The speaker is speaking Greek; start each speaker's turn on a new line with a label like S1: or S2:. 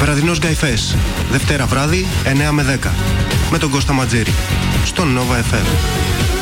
S1: Βραδινός Γκαϊφές, Δευτέρα βράδυ 9 με 10, με τον Κώστα Ματζήρη, στον Nova FM.